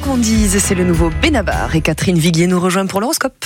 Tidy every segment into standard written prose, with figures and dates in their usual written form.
qu'on dise, c'est le nouveau Benabar et Catherine Viguier nous rejoint pour l'horoscope.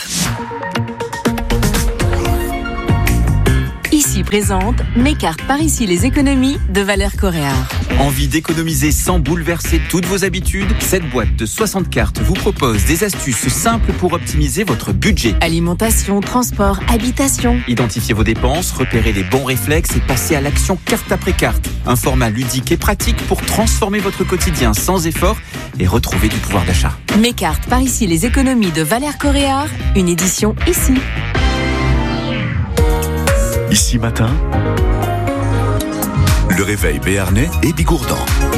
Ici présente mes cartes par ici les économies de Valeurs Coréard. Envie d'économiser sans bouleverser toutes vos habitudes? Cette boîte de 60 cartes vous propose des astuces simples pour optimiser votre budget. Alimentation, transport, habitation. Identifiez vos dépenses, repérez les bons réflexes et passez à l'action carte après carte. Un format ludique et pratique pour transformer votre quotidien sans effort et retrouver du pouvoir d'achat. Mes cartes par ici les économies de Valeurs Coréard, une édition ici. Ici matin, le réveil béarnais et bigourdan.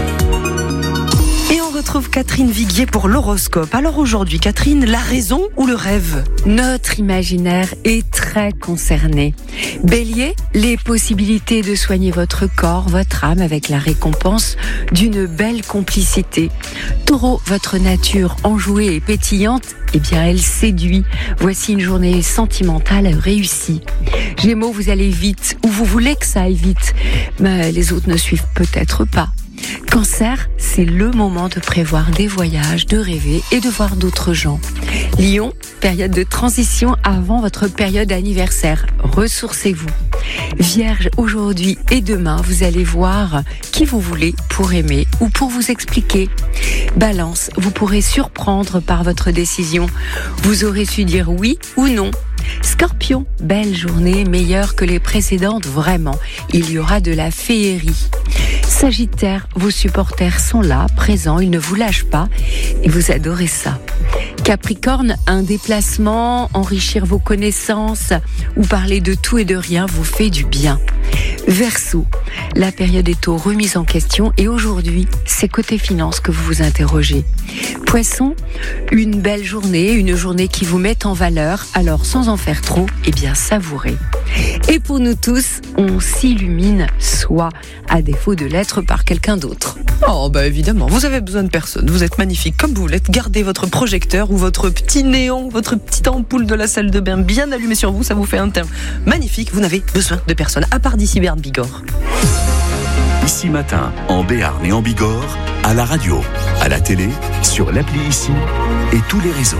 Et on retrouve Catherine Viguier pour l'horoscope. Alors aujourd'hui, Catherine, la raison ou le rêve? Notre imaginaire est très concerné. Bélier, les possibilités de soigner votre corps, votre âme avec la récompense d'une belle complicité. Taureau, votre nature enjouée et pétillante, eh bien elle séduit. Voici une journée sentimentale réussie. Gémeaux, vous allez vite ou vous voulez que ça aille vite, mais les autres ne suivent peut-être pas. Cancer, c'est le moment de prévoir des voyages, de rêver et de voir d'autres gens. Lion, période de transition avant votre période anniversaire. Ressourcez-vous. Vierge, aujourd'hui et demain, vous allez voir qui vous voulez pour aimer ou pour vous expliquer. Balance, vous pourrez surprendre par votre décision. Vous aurez su dire oui ou non. Scorpion, belle journée, meilleure que les précédentes, vraiment. Il y aura de la féerie. Sagittaire, vos supporters sont là, présents, ils ne vous lâchent pas et vous adorez ça. Capricorne, un déplacement, enrichir vos connaissances ou parler de tout et de rien vous fait du bien. Verseau, la période est aux remises en question et aujourd'hui, c'est côté finance que vous vous interrogez. Poisson, une belle journée, une journée qui vous met en valeur, alors sans en faire trop, eh bien savourez. Et pour nous tous, on s'illumine soi, à défaut de l'être par quelqu'un d'autre. Oh bah évidemment, vous avez besoin de personne, vous êtes magnifique comme vous l'êtes, gardez votre projecteur ou votre petit néon, votre petite ampoule de la salle de bain bien allumée sur vous, ça vous fait un teint magnifique, vous n'avez besoin de personne, à part d'ici Berne Bigorre. Ici matin, en Béarn et en Bigorre, à la radio, à la télé, sur l'appli Ici et tous les réseaux.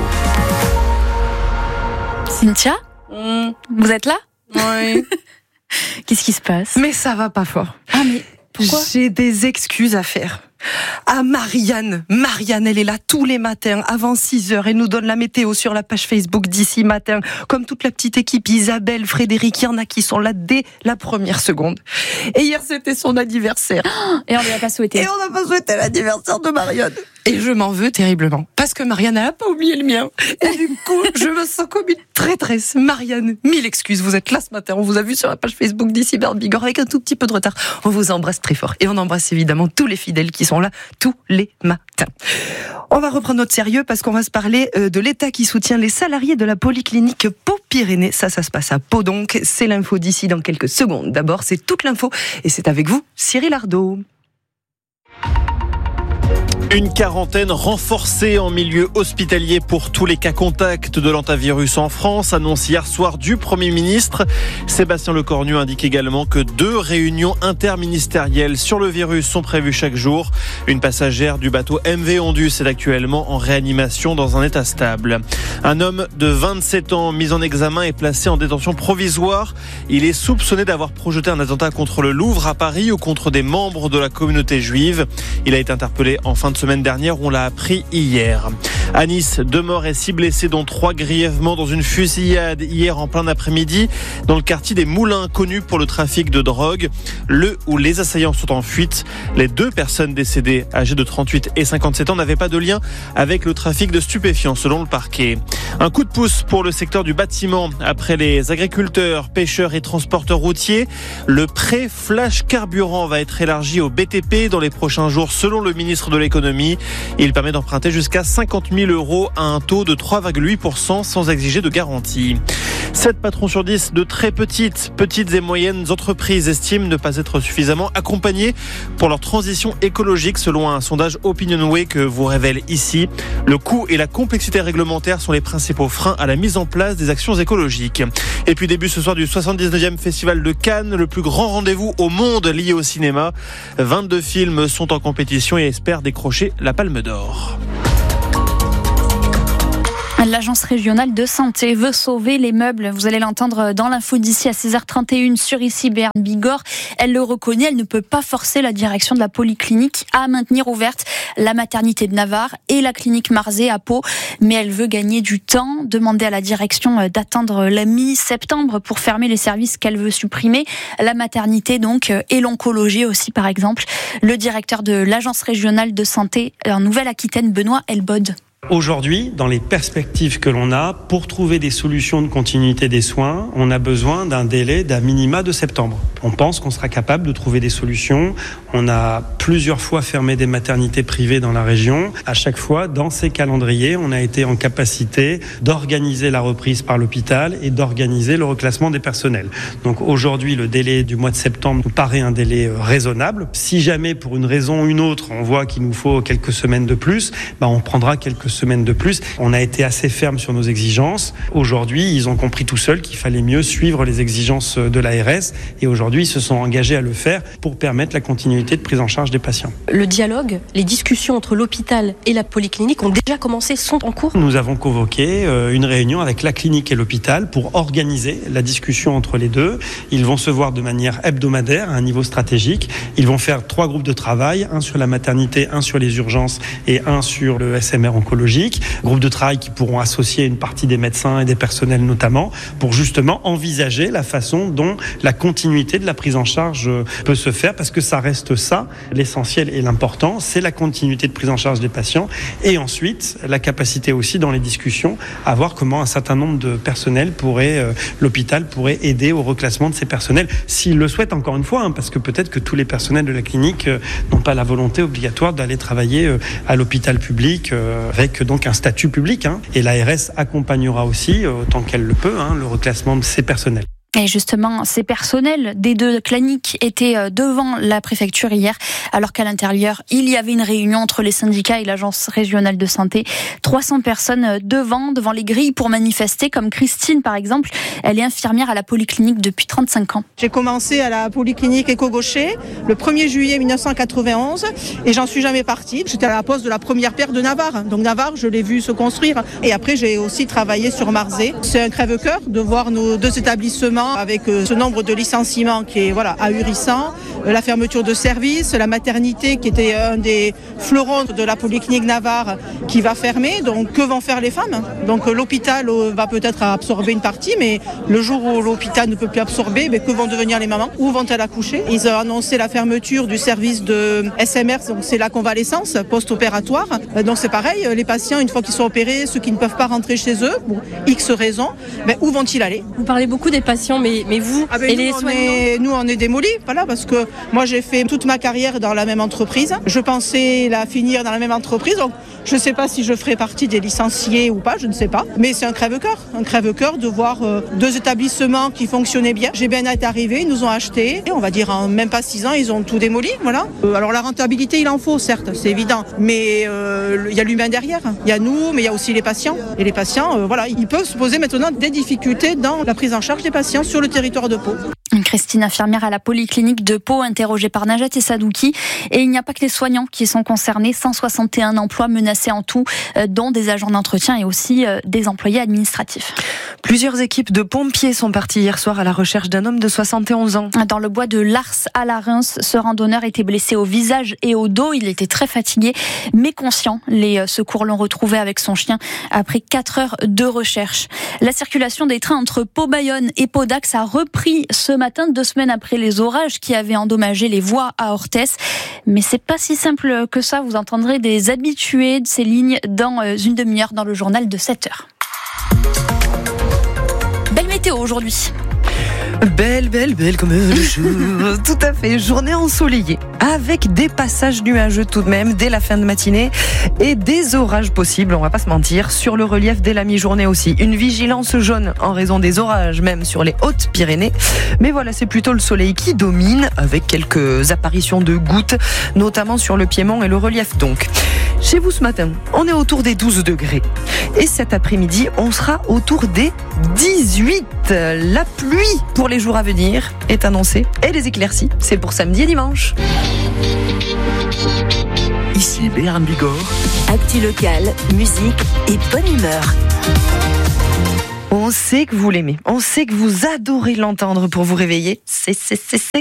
Cynthia, vous êtes là? Oui. Qu'est-ce qui se passe? Mais ça va pas fort. Ah mais pourquoi? J'ai des excuses à faire. À Marianne, elle est là tous les matins avant 6h. Elle nous donne la météo sur la page Facebook d'Ici Matin. Comme toute la petite équipe, Isabelle, Frédéric, il y en a qui sont là dès la première seconde. Et hier, c'était son anniversaire. Et on lui a pas souhaité. Et on n'a pas souhaité l'anniversaire de Marianne. Et je m'en veux terriblement. Parce que Marianne, elle n'a pas oublié le mien. Et du coup, je me sens comme une traîtresse. Marianne, 1000 excuses. Vous êtes là ce matin. On vous a vu sur la page Facebook d'Ici Berne Bigorre avec un tout petit peu de retard. On vous embrasse très fort. Et on embrasse évidemment tous les fidèles qui sont là tous les matins. On va reprendre notre sérieux parce qu'on va se parler de l'État qui soutient les salariés de la polyclinique Pau-Pyrénées. Ça se passe à Pau donc. C'est l'info d'ici dans quelques secondes. D'abord, c'est toute l'info et c'est avec vous, Cyril Ardo. Une quarantaine renforcée en milieu hospitalier pour tous les cas contacts de l'hantavirus en France, annonce hier soir du Premier ministre. Sébastien Lecornu indique également que 2 réunions interministérielles sur le virus sont prévues chaque jour. Une passagère du bateau MV Ondus est actuellement en réanimation dans un état stable. Un homme de 27 ans mis en examen est placé en détention provisoire. Il est soupçonné d'avoir projeté un attentat contre le Louvre à Paris ou contre des membres de la communauté juive. Il a été interpellé en fin de semaine dernière, on l'a appris hier. À Nice, 2 morts et 6 blessés, dont 3 grièvement dans une fusillade hier en plein après-midi dans le quartier des Moulins, connu pour le trafic de drogue. Le ou les assaillants sont en fuite. Les 2 personnes décédées, âgées de 38 et 57 ans, n'avaient pas de lien avec le trafic de stupéfiants, selon le parquet. Un coup de pouce pour le secteur du bâtiment. Après les agriculteurs, pêcheurs et transporteurs routiers, le prêt flash carburant va être élargi au BTP dans les prochains jours, selon le ministre de l'économie. Il permet d'emprunter jusqu'à 50 000 € à un taux de 3,8% sans exiger de garantie. 7 patrons sur 10 de très petites et moyennes entreprises estiment ne pas être suffisamment accompagnés pour leur transition écologique, selon un sondage OpinionWay que vous révèle ici. Le coût et la complexité réglementaire sont les principaux freins à la mise en place des actions écologiques. Et puis début ce soir du 79e Festival de Cannes, le plus grand rendez-vous au monde lié au cinéma. 22 films sont en compétition et espèrent décrocher la Palme d'Or. L'agence régionale de santé veut sauver les meubles. Vous allez l'entendre dans l'info d'ici à 6h31 sur ici Béarn Bigorre. Elle le reconnaît, elle ne peut pas forcer la direction de la polyclinique à maintenir ouverte la maternité de Navarre et la clinique Marzé à Pau. Mais elle veut gagner du temps, demander à la direction d'attendre la mi-septembre pour fermer les services qu'elle veut supprimer. La maternité donc et l'oncologie aussi par exemple. Le directeur de l'agence régionale de santé en Nouvelle-Aquitaine, Benoît Elbod. Aujourd'hui, dans les perspectives que l'on a, pour trouver des solutions de continuité des soins, on a besoin d'un délai d'à minima de septembre. On pense qu'on sera capable de trouver des solutions. On a plusieurs fois fermé des maternités privées dans la région. À chaque fois, dans ces calendriers, on a été en capacité d'organiser la reprise par l'hôpital et d'organiser le reclassement des personnels. Donc aujourd'hui, le délai du mois de septembre nous paraît un délai raisonnable. Si jamais, pour une raison ou une autre, on voit qu'il nous faut quelques semaines de plus, on prendra quelques semaines de plus. On a été assez ferme sur nos exigences. Aujourd'hui, ils ont compris tout seuls qu'il fallait mieux suivre les exigences de l'ARS et aujourd'hui, ils se sont engagés à le faire pour permettre la continuité de prise en charge des patients. Le dialogue, les discussions entre l'hôpital et la polyclinique ont déjà commencé, sont en cours. Nous avons convoqué une réunion avec la clinique et l'hôpital pour organiser la discussion entre les deux. Ils vont se voir de manière hebdomadaire à un niveau stratégique. Ils vont faire 3 groupes de travail, un sur la maternité, un sur les urgences et un sur le SMR oncologique. Groupes de travail qui pourront associer une partie des médecins et des personnels notamment pour justement envisager la façon dont la continuité de la prise en charge peut se faire parce que ça reste ça, l'essentiel et l'important, c'est la continuité de prise en charge des patients et ensuite la capacité aussi dans les discussions à voir comment un certain nombre de personnels l'hôpital pourrait aider au reclassement de ces personnels s'il le souhaite encore une fois, parce que peut-être que tous les personnels de la clinique n'ont pas la volonté obligatoire d'aller travailler à l'hôpital public avec donc un statut public et l'ARS accompagnera aussi autant qu'elle le peut le reclassement de ces personnels. Et justement, ces personnels des 2 cliniques étaient devant la préfecture hier, alors qu'à l'intérieur, il y avait une réunion entre les syndicats et l'agence régionale de santé. 300 personnes devant les grilles pour manifester, comme Christine par exemple. Elle est infirmière à la polyclinique depuis 35 ans. J'ai commencé à la polyclinique Éco-Gaucher le 1er juillet 1991 et j'en suis jamais partie. J'étais à la poste de la première pierre de Navarre. Donc Navarre, je l'ai vu se construire. Et après, j'ai aussi travaillé sur Marzé. C'est un crève-cœur de voir nos 2 établissements avec ce nombre de licenciements qui est ahurissant, la fermeture de services, la maternité qui était un des fleurons de la polyclinique Navarre qui va fermer. Donc que vont faire les femmes ? Donc l'hôpital va peut-être absorber une partie, mais le jour où l'hôpital ne peut plus absorber, que vont devenir les mamans ? Où vont-elles accoucher ? Ils ont annoncé la fermeture du service de SMR, donc c'est la convalescence post-opératoire. Donc c'est pareil, les patients une fois qu'ils sont opérés, ceux qui ne peuvent pas rentrer chez eux, pour X raisons, où vont-ils aller ? Vous parlez beaucoup des patients, mais vous et les soignants ? Nous on est démolis, parce que moi j'ai fait toute ma carrière dans la même entreprise. Je pensais la finir dans la même entreprise, donc je ne sais pas si je ferai partie des licenciés ou pas, je ne sais pas. Mais c'est un crève-cœur de voir 2 établissements qui fonctionnaient bien. GBN est arrivé, ils nous ont acheté, et on va dire en même pas 6 ans, ils ont tout démoli, voilà. Alors la rentabilité, il en faut, certes, c'est évident, mais il y a l'humain derrière. Il y a nous, mais il y a aussi les patients. Et les patients, ils peuvent se poser maintenant des difficultés dans la prise en charge des patients sur le territoire de Pau. Christine, infirmière à la polyclinique de Pau, interrogée par Najat et Sadouki. Et il n'y a pas que les soignants qui sont concernés. 161 emplois menacés en tout, dont des agents d'entretien et aussi des employés administratifs. Plusieurs équipes de pompiers sont parties hier soir à la recherche d'un homme de 71 ans. Dans le bois de Lars à la Reims, ce randonneur était blessé au visage et au dos. Il était très fatigué, mais conscient. Les secours l'ont retrouvé avec son chien après 4 heures de recherche. La circulation des trains entre Pau-Bayonne et Pau-Dax a repris ce matin, 2 semaines après les orages qui avaient endommagé les voies à Orthès. Mais c'est pas si simple que ça. Vous entendrez des habitués de ces lignes dans une demi-heure dans le journal de 7h. Belle météo aujourd'hui. Belle comme le jour. Tout à fait, journée ensoleillée avec des passages nuageux tout de même dès la fin de matinée et des orages possibles, on va pas se mentir, sur le relief dès la mi-journée aussi. Une vigilance jaune en raison des orages même sur les Hautes-Pyrénées. Mais voilà, c'est plutôt le soleil qui domine avec quelques apparitions de gouttes, notamment sur le Piémont et le relief donc. Chez vous ce matin, on est autour des 12 degrés. Et cet après-midi, on sera autour des 18. La pluie pour les jours à venir est annoncée. Et les éclaircies, c'est pour samedi et dimanche. Ici Béarn Bigorre. Actu locale, musique et bonne humeur. On sait que vous l'aimez, on sait que vous adorez l'entendre pour vous réveiller. C'est